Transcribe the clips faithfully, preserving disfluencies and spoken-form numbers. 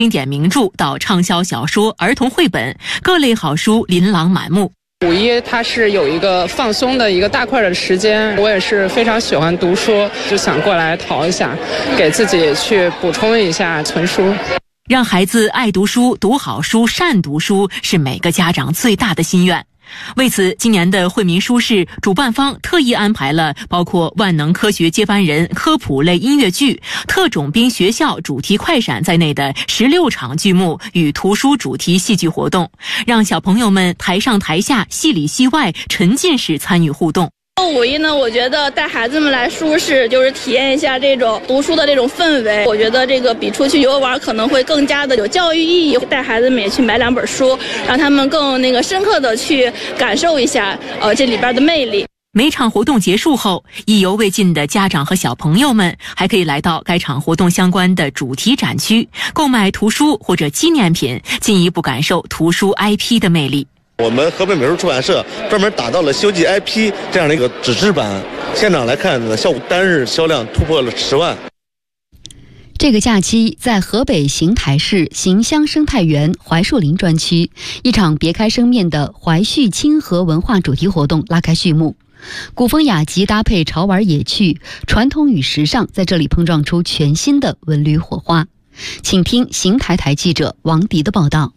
经典名著到畅销小说、儿童绘本，各类好书琳琅满目。 五一它是有一个放松的一个大块的时间，我也是非常喜欢读书，就想过来淘一下，给自己去补充一下存书。 让孩子爱读书、读好书、善读书，是每个家长最大的心愿。为此，今年的惠民书市主办方特意安排了包括万能科学接班人科普类音乐剧、特种兵学校主题快闪在内的十六场剧目与图书主题戏剧活动，让小朋友们台上台下、戏里戏外沉浸式参与互动。 五一呢，我觉得带孩子们来书市，就是体验一下这种读书的这种氛围。我觉得这个比出去游玩可能会更加的有教育意义。带孩子们也去买两本书，让他们更那个深刻的去感受一下呃这里边的魅力。 每场活动结束后，意犹未尽的家长和小朋友们还可以来到该场活动相关的主题展区，购买图书或者纪念品，进一步感受图书 I P 的魅力。 我们河北美术出版社专门打造了《西游记》I P 这样的一个纸质版，现场来看呢，效果单日销量突破了十万。 这个假期，在河北邢台市邢乡生态园槐树林专区，一场别开生面的槐絮亲和文化主题活动拉开序幕。古风雅集搭配潮玩野趣，传统与时尚在这里碰撞出全新的文旅火花。请听邢台台记者王迪的报道。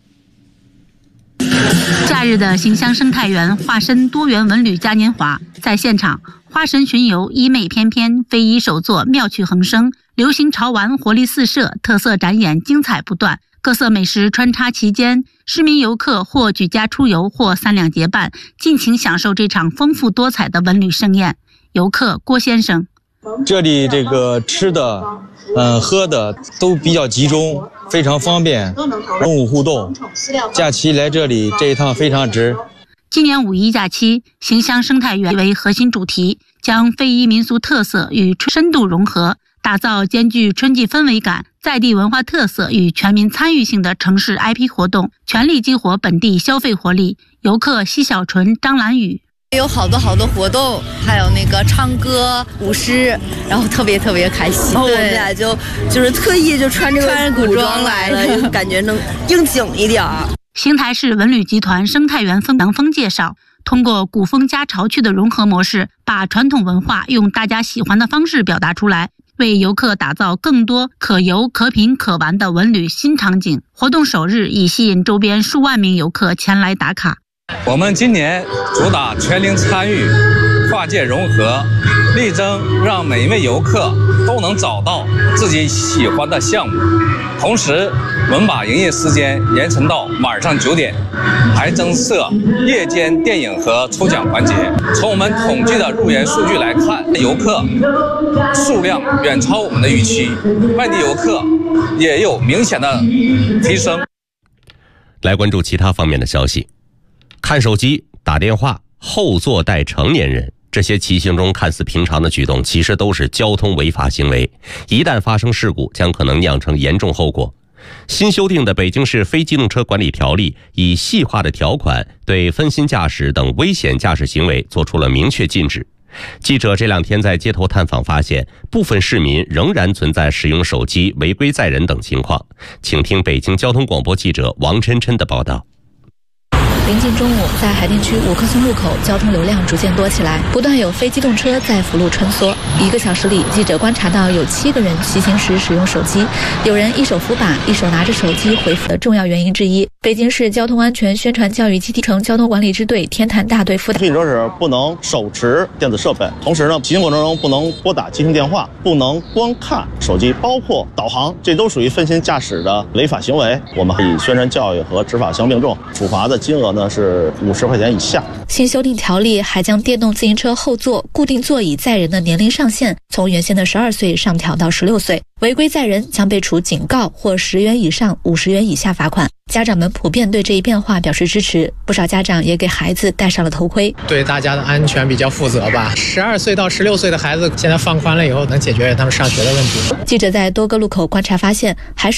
假日的邢乡生态园化身多元文旅嘉年华，在现场，花神巡游衣袂翩翩，非遗手作妙趣横生，流行潮玩活力四射，特色展演精彩不断，各色美食穿插其间，市民游客或举家出游，或三两结伴，尽情享受这场丰富多彩的文旅盛宴。游客郭先生， 这里这个吃的嗯，喝的都比较集中，非常方便，人物互动。假期来这里这一趟非常值。 今年五一假期，邢乡生态园为核心主题，将非遗民俗特色与深度融合，打造兼具春季氛围感、在地文化特色与全民参与性的城市 I P 活动，全力激活本地消费活力。游客奚小纯、张兰宇。 有好多好多活动，还有那个唱歌、舞狮，然后特别特别开心。然后我们俩就就是特意就穿这个穿古装来的，感觉能应景一点。 邢台市文旅集团生态园分杨峰介绍，通过古风加潮趣的融合模式，把传统文化用大家喜欢的方式表达出来，为游客打造更多可游、可品、可玩的文旅新场景。活动首日已吸引周边数万名游客前来打卡。 我们今年主打全龄参与、跨界融合，力争让每一位游客都能找到自己喜欢的项目。同时，我们把营业时间延长到晚上九点，还增设夜间电影和抽奖环节。从我们统计的入园数据来看，游客数量远超我们的预期，外地游客也有明显的提升。 来关注其他方面的消息。看手机、打电话、后座带成年人，这些骑行中看似平常的举动，其实都是交通违法行为。一旦发生事故，将可能酿成严重后果。新修订的北京市非机动车管理条例以细化的条款对分心驾驶等危险驾驶行为作出了明确禁止。记者这两天在街头探访发现，部分市民仍然存在使用手机违规载人等情况。请听北京交通广播记者王琛琛的报道。 临近中午，在海淀区五棵松路口，交通流量逐渐多起来，不断有非机动车在辅路穿梭。一个小时里，记者观察到有七个人骑行时使用手机，有人一手扶把，一手拿着手机回复的重要原因之一。北京市交通安全宣传教育基地城交通管理支队天坛大队副骑行时不能手持电子设备，同时呢，骑行过程中不能拨打急行电话，不能光看手机，包括导航，这都属于分心驾驶的违法行为。我们以宣传教育和执法相并重，处罚的金额呢是五十块钱以下。 新修订条例还将电动自行车后座固定座椅载人的年龄上限从原先的十二岁上调到十六岁，违规载人将被处警告或十元以上五十元以下罚款。家长们普遍对这一变化表示支持，不少家长也给孩子戴上了头盔， 对大家的安全比较负责吧。十二岁到十六岁的孩子现在放宽了以后，能解决他们上学的问题。 记者在多个路口观察发现，还是